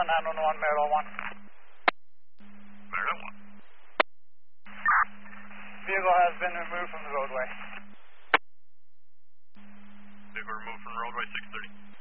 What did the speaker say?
911, Maryland 1. Maryland 1. Vehicle has been removed from the roadway. Vehicle removed from the roadway, 630.